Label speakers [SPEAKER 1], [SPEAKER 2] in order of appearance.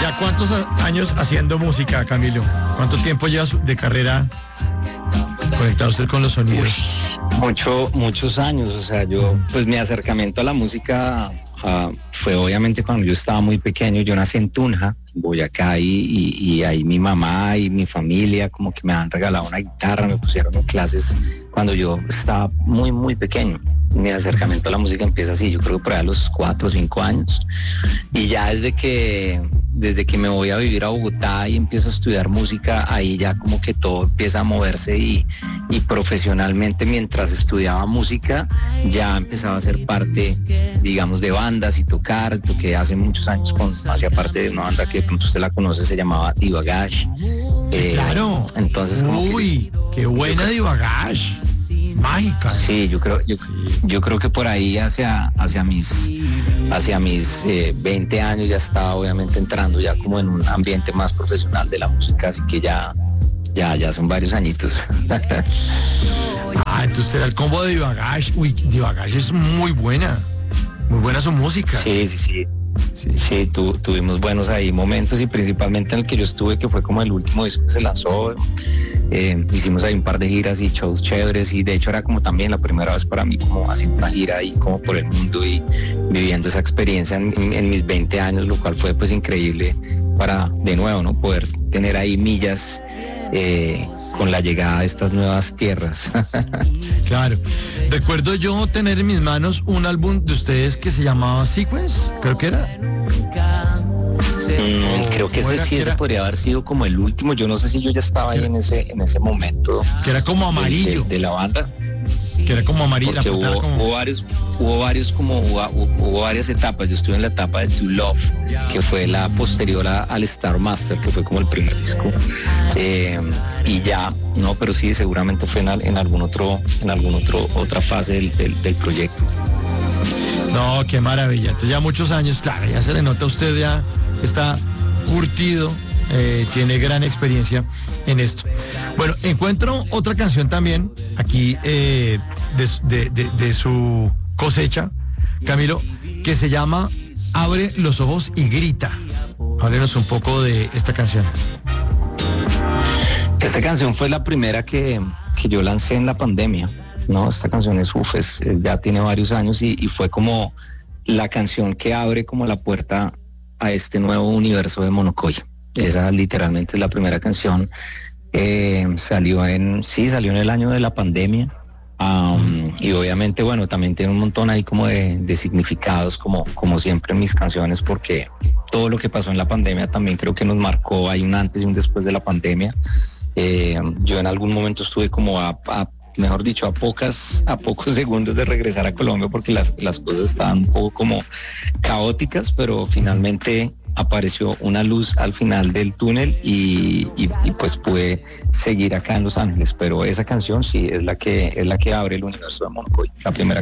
[SPEAKER 1] ¿Ya cuántos años haciendo música, Camilo? ¿Cuánto tiempo lleva de carrera conectado usted con los sonidos?
[SPEAKER 2] Muchos años, o sea, pues mi acercamiento a la música fue obviamente cuando yo estaba muy pequeño. Yo nací en Tunja, Boyacá, y ahí mi mamá y mi familia como que me han regalado una guitarra, me pusieron en clases cuando yo estaba muy pequeño. Mi acercamiento a la música empieza así, yo creo que por ahí a los 4 o 5 años, y ya desde que me voy a vivir a Bogotá y empiezo a estudiar música, ahí ya como que todo empieza a moverse, y profesionalmente mientras estudiaba música ya empezaba a ser parte, digamos, de bandas y toqué hace muchos años hacía parte de una banda que de pronto usted la conoce, se llamaba Divagash.
[SPEAKER 1] Claro.
[SPEAKER 2] Entonces,
[SPEAKER 1] qué buena Divagash. Mágica.
[SPEAKER 2] Sí, yo creo que por ahí hacia mis 20 años ya estaba obviamente entrando ya como en un ambiente más profesional de la música, así que ya son varios añitos.
[SPEAKER 1] Entonces usted era el combo de Divagash. Divagash es muy buena su música.
[SPEAKER 2] Sí, tuvimos buenos ahí momentos, y principalmente en el que yo estuve, que fue como el último disco que se lanzó. Hicimos ahí un par de giras y shows chéveres, y de hecho era como también la primera vez para mí como haciendo una gira ahí como por el mundo y viviendo esa experiencia en mis 20 años, lo cual fue pues increíble para, de nuevo, ¿no?, poder tener ahí millas con la llegada a estas nuevas tierras.
[SPEAKER 1] Claro. Recuerdo yo tener en mis manos un álbum de ustedes que se llamaba Sequence, creo que era.
[SPEAKER 2] Creo que ese podría haber sido como el último. Yo no sé si yo ya estaba ahí en ese momento.
[SPEAKER 1] Que era como amarillo.
[SPEAKER 2] De la banda.
[SPEAKER 1] Que era como amarillo.
[SPEAKER 2] Hubo varias etapas. Yo estuve en la etapa de To Love, que fue la posterior al Star Master, que fue como el primer disco. Y ya, no, pero sí, seguramente fue en otra fase del proyecto.
[SPEAKER 1] No, qué maravilla. Entonces ya muchos años, claro, ya se le nota a usted, ya está curtido, tiene gran experiencia en esto. Bueno, encuentro otra canción también aquí de su cosecha, Camilo, que se llama Abre los ojos y grita. Háblenos un poco de esta canción.
[SPEAKER 2] Esta canción fue la primera que yo lancé en la pandemia. No, esta canción ya tiene varios años, y fue como la canción que abre como la puerta a este nuevo universo de Monocoy. Esa literalmente es la primera canción. Salió en el año de la pandemia, y obviamente, bueno, también tiene un montón ahí como de significados, como siempre en mis canciones, porque todo lo que pasó en la pandemia también creo que nos marcó. Hay un antes y un después de la pandemia. Yo en algún momento estuve como mejor dicho, a pocos segundos de regresar a Colombia, porque las cosas estaban un poco como caóticas, pero finalmente apareció una luz al final del túnel, y pues pude seguir acá en Los Ángeles. Pero esa canción sí es la que abre el universo de Monocoy, la primera